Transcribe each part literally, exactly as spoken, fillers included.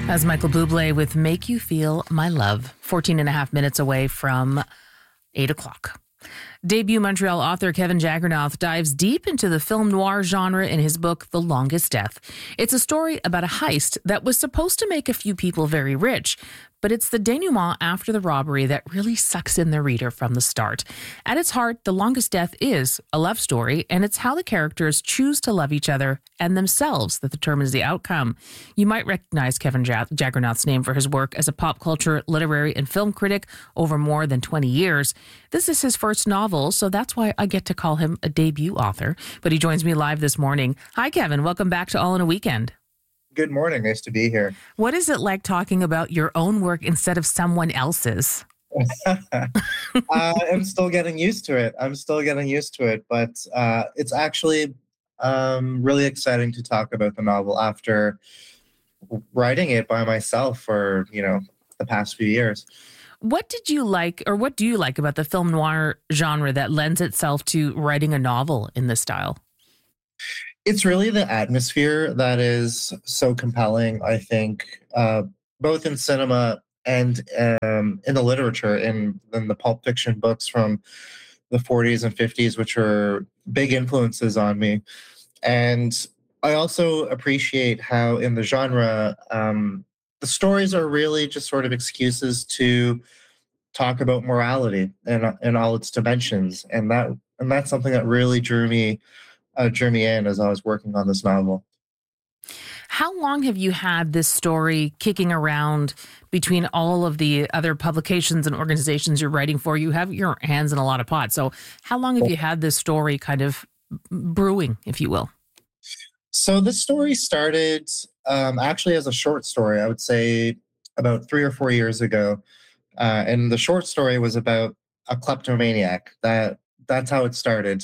As Michael Bublé with Make You Feel My Love, fourteen and a half minutes away from eight o'clock. Debut Montreal author Kevin Jagernauth dives deep into the film noir genre in his book, The Longest Death. It's a story about a heist that was supposed to make a few people very rich, but it's the denouement after the robbery that really sucks in the reader from the start. At its heart, The Longest Death is a love story, and it's how the characters choose to love each other and themselves that determines the outcome. You might recognize Kevin Jag- Jagernauth's name for his work as a pop culture, literary, and film critic over more than twenty years. This is his first novel, so that's why I get to call him a debut author. But he joins me live this morning. Hi, Kevin. Welcome back to All in a Weekend. Good morning. Nice to be here. What is it like talking about your own work instead of someone else's? uh, I'm still getting used to it. I'm still getting used to it, but uh, it's actually um, really exciting to talk about the novel after writing it by myself for, you know, the past few years. What did you like, or what do you like about the film noir genre that lends itself to writing a novel in this style? It's really the atmosphere that is so compelling, I think, uh, both in cinema and um, in the literature, in, in the pulp fiction books from the forties and fifties, which are big influences on me. And I also appreciate how in the genre, um, the stories are really just sort of excuses to talk about morality in, in all its dimensions. And that and that's something that really drew me Uh, drew me in as I was working on this novel. How long have you had this story kicking around between all of the other publications and organizations you're writing for? You have your hands in a lot of pots. So how long have you had this story kind of brewing, if you will? So this story started um, actually as a short story, I would say about three or four years ago. Uh, and the short story was about a kleptomaniac. That That's how it started.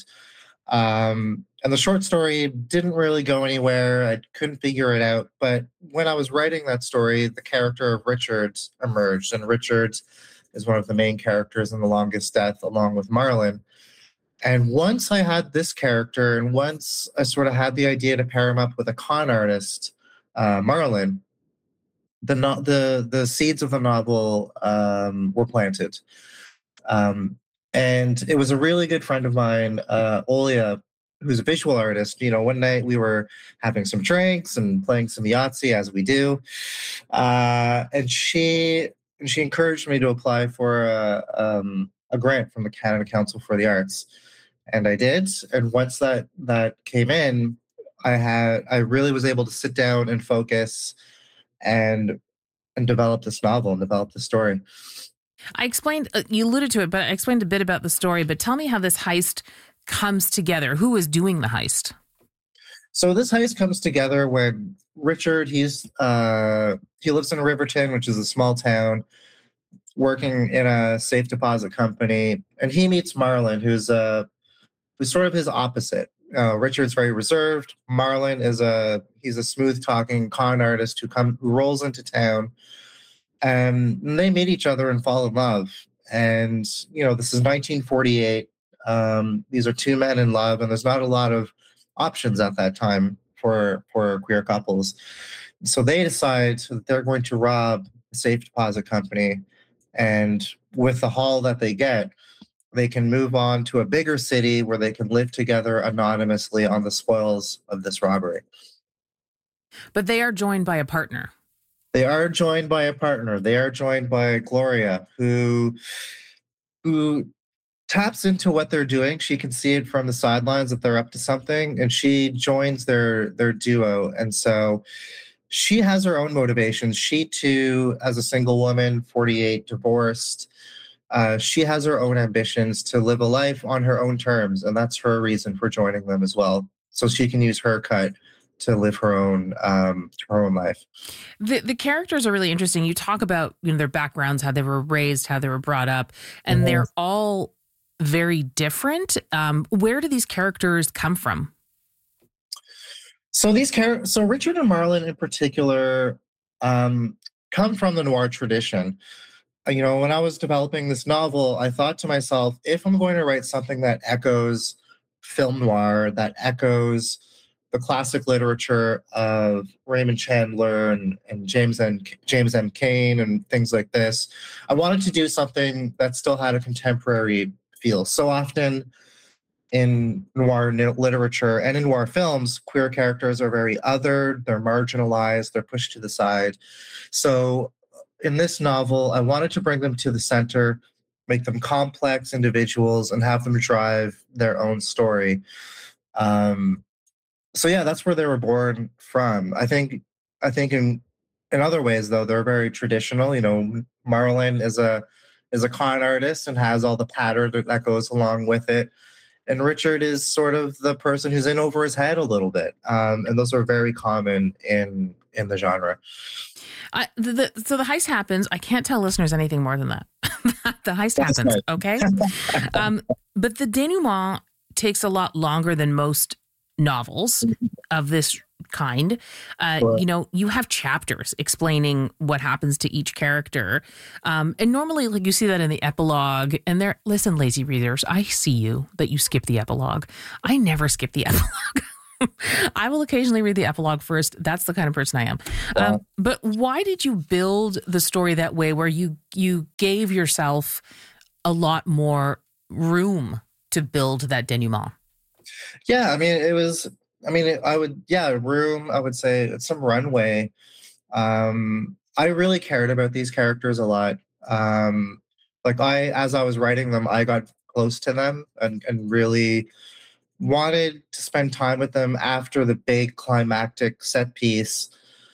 Um, and the short story didn't really go anywhere. I couldn't figure it out. But when I was writing that story, the character of Richard emerged. And Richard is one of the main characters in The Longest Death, along with Marlon. And once I had this character, and once I sort of had the idea to pair him up with a con artist, uh, Marlon, the, no- the, the seeds of the novel um, were planted. Um, and it was a really good friend of mine, uh, Olia, who's a visual artist. You know, one night we were having some drinks and playing some Yahtzee, as we do. Uh, and she and she encouraged me to apply for a, um, a grant from the Canada Council for the Arts. And I did. And once that, that came in, I had I really was able to sit down and focus and and develop this novel and develop the story. I explained, uh, you alluded to it, but I explained a bit about the story. But tell me how this heist comes together. Who is doing the heist? So this heist comes together when Richard, he's uh, he lives in Riverton, which is a small town, working in a safe deposit company, and he meets Marlon, who's uh, who's sort of his opposite. Uh, Richard's very reserved. Marlon is a he's a smooth talking con artist who come who rolls into town. And they meet each other and fall in love. And, you know, this is nineteen forty-eight. Um, these are two men in love, and there's not a lot of options at that time for, for queer couples. So they decide that they're going to rob a safe deposit company. And with the haul that they get, they can move on to a bigger city where they can live together anonymously on the spoils of this robbery. But they are joined by a partner. They are joined by a partner. They are joined by Gloria, who who taps into what they're doing. She can see it from the sidelines that they're up to something, and she joins their their duo. And so she has her own motivations. She too, as a single woman, forty-eight, divorced, uh, she has her own ambitions to live a life on her own terms, and that's her reason for joining them as well. So she can use her cut to live her own um, her own life. The the characters are really interesting. You talk about, you know, their backgrounds, how they were raised, how they were brought up, and mm-hmm. they're all very different. Um, where do these characters come from? So these char- so Richard and Marlon in particular um, come from the noir tradition. You know, when I was developing this novel, I thought to myself, if I'm going to write something that echoes film noir, that echoes the classic literature of Raymond Chandler and, and James M. James M. Cain and things like this. I wanted to do something that still had a contemporary feel. So often in noir literature and in noir films, queer characters are very othered, they're marginalized, they're pushed to the side. So in this novel, I wanted to bring them to the center, make them complex individuals, and have them drive their own story. Um, so yeah, that's where they were born from. I think I think in in other ways though, they're very traditional. You know, Marlon is a is a con artist and has all the patter that, that goes along with it. And Richard is sort of the person who's in over his head a little bit. Um, and those are very common in in the genre. I, the, the, so the heist happens. I can't tell listeners anything more than that. The heist That's happens, right. okay? um, but the denouement takes a lot longer than most novels of this kind. Uh, Sure. You know, you have chapters explaining what happens to each character. Um, and normally, like, you see that in the epilogue. And there, listen, lazy readers, I see you that you skip the epilogue. I never skip the epilogue. I will occasionally read the epilogue first. That's the kind of person I am. Wow. Um, but why did you build the story that way, where you you gave yourself a lot more room to build that denouement? Yeah, I mean, it was. I mean, it, I would. Yeah, room. I would say it's some runway. Um, I really cared about these characters a lot. Um, like I, as I was writing them, I got close to them and and really wanted to spend time with them after the big climactic set piece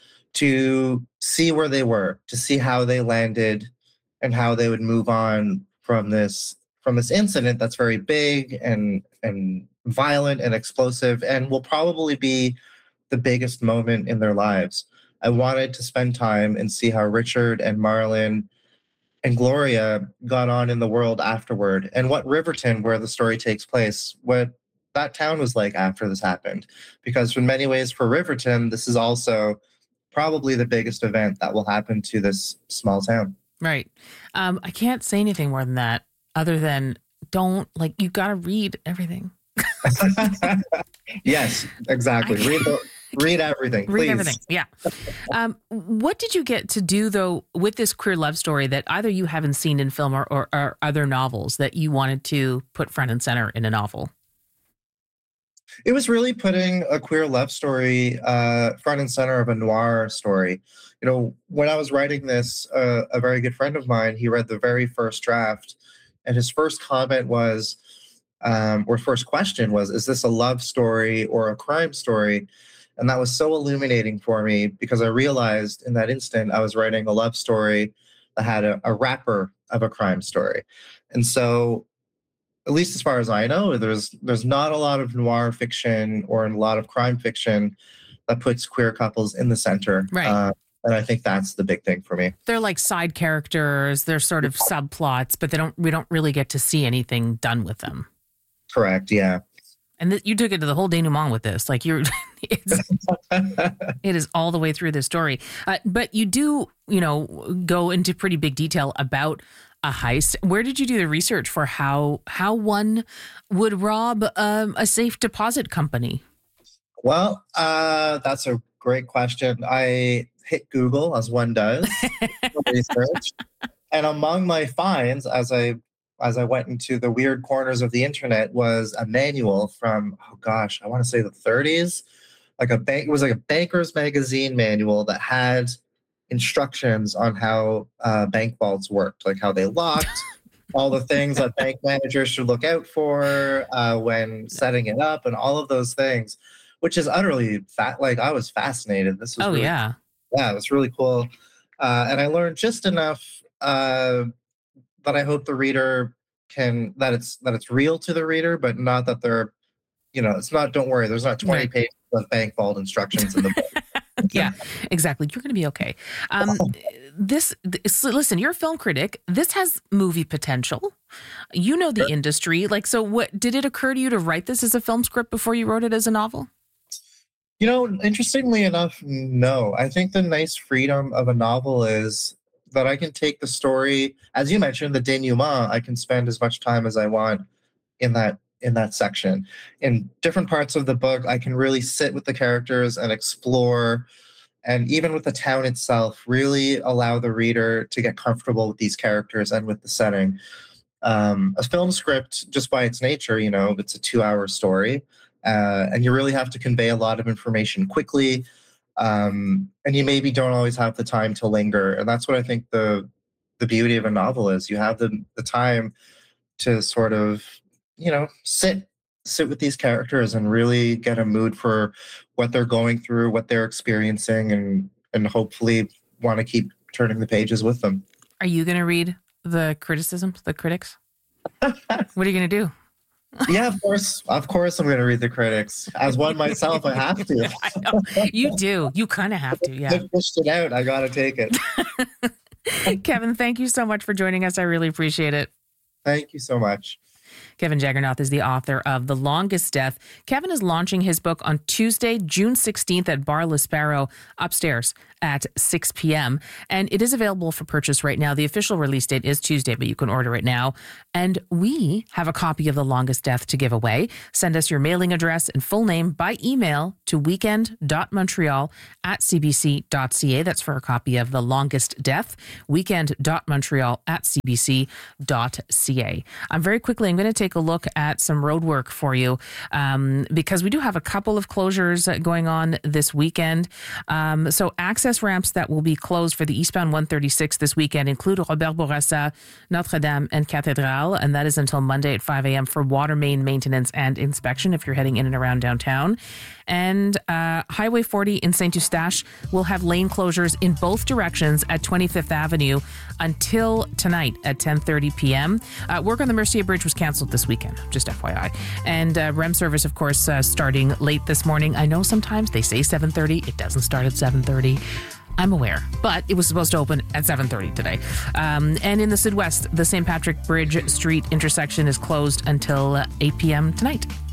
to see where they were, to see how they landed and how they would move on from this from this incident that's very big and and violent and explosive and will probably be the biggest moment in their lives. I wanted to spend time and see how Richard and Marlon and Gloria got on in the world afterward, and what Riverton, where the story takes place, what that town was like after this happened. Because in many ways for Riverton, this is also probably the biggest event that will happen to this small town. Right. Um, I can't say anything more than that, other than don't, like, you got to read everything. Yes, exactly. I- Read the, read everything, Read please. everything. Yeah. Um, what did you get to do, though, with this queer love story that either you haven't seen in film or, or, or other novels that you wanted to put front and center in a novel? It was really putting a queer love story uh, front and center of a noir story. You know, when I was writing this, uh, a very good friend of mine, he read the very first draft, and his first comment was, um, or first question was, is this a love story or a crime story? And that was so illuminating for me because I realized in that instant I was writing a love story that had a, a wrapper of a crime story. And so, at least as far as I know, there's there's not a lot of noir fiction or a lot of crime fiction that puts queer couples in the center. Right. Uh, and I think that's the big thing for me. They're like side characters. They're sort of subplots, but they don't. We don't really get to see anything done with them. Correct. Yeah. And th- you took it to the whole denouement with this. Like you're, it's, it is all the way through the story. Uh, but you do, you know, go into pretty big detail about a heist. Where did you do the research for how how one would rob um, a safe deposit company? Well, uh, that's a great question. I hit Google, as one does, for research, and among my finds, as I as I went into the weird corners of the internet, was a manual from, oh gosh, I want to say the thirties, like a bank. It was like a banker's magazine manual that had instructions on how uh, bank vaults worked, like how they locked, all the things that bank managers should look out for uh, when setting it up, and all of those things, which is utterly fat. Like I was fascinated. This was Oh really, yeah, yeah, it was really cool, uh, and I learned just enough uh, that I hope the reader can that it's that it's real to the reader, but not that they're, you know, it's not. Don't worry, there's not twenty Right. pages of bank vault instructions in the book. yeah, exactly. You're going to be okay. Um, this, this, listen, you're a film critic. This has movie potential. You know the industry. Like, so what did it occur to you to write this as a film script before you wrote it as a novel? You know, interestingly enough, no. I think the nice freedom of a novel is that I can take the story, as you mentioned, the denouement. I can spend as much time as I want in that in that section. In different parts of the book, I can really sit with the characters and explore, and even with the town itself, really allow the reader to get comfortable with these characters and with the setting. Um, a film script, just by its nature, you know, it's a two-hour story, uh, and you really have to convey a lot of information quickly, um, and you maybe don't always have the time to linger. And that's what I think the the beauty of a novel is. You have the the time to sort of, you know, sit sit with these characters and really get a mood for what they're going through, what they're experiencing, and and hopefully want to keep turning the pages with them. Are you going to read the criticisms, the critics? What are you going to do? Yeah, of course. Of course I'm going to read the critics. As one myself, I have to. I know. You do. You kind of have to, yeah. I pushed it out. I got to take it. Kevin, thank you so much for joining us. I really appreciate it. Thank you so much. Kevin Jaggernoth is the author of The Longest Death. Kevin is launching his book on Tuesday, June sixteenth at Bar Le Sparrow upstairs at six p.m. And it is available for purchase right now. The official release date is Tuesday, but you can order it now. And we have a copy of The Longest Death to give away. Send us your mailing address and full name by email to weekend dot montreal at c b c dot c a. That's for a copy of The Longest Death, weekend dot montreal at c b c dot c a. I'm very quickly, I'm going to take a look at some road work for you um, because we do have a couple of closures going on this weekend. Um, so access ramps that will be closed for the eastbound one thirty-six this weekend include Robert Bourassa, Notre Dame, and Cathédrale, and that is until Monday at five a.m. for water main maintenance and inspection if you're heading in and around downtown. And uh, Highway forty in Saint Eustache will have lane closures in both directions at twenty-fifth Avenue until tonight at ten thirty p.m. Uh, work on the Mercier Bridge was canceled this weekend, just F Y I. And uh, R E M service, of course, uh, starting late this morning. I know sometimes they say seven thirty. It doesn't start at seven thirty. I'm aware, but it was supposed to open at seven thirty today. Um, and in the Sud-West, the Saint Patrick Bridge Street intersection is closed until eight p.m. tonight.